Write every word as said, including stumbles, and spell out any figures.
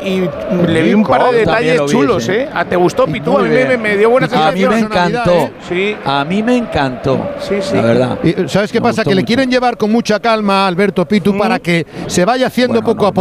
y le vi un par de detalles chulos, ¿eh? ¿Te gustó, Pitu? A mí me, me dio buena sensación. A mí me encantó. ¿eh? Sí. A mí me encantó. Sí, sí. La verdad. ¿Sabes qué me pasa? Que mucho. le quieren llevar con mucha calma a Alberto Pitu mm. para que se vaya haciendo bueno, poco no, a poco.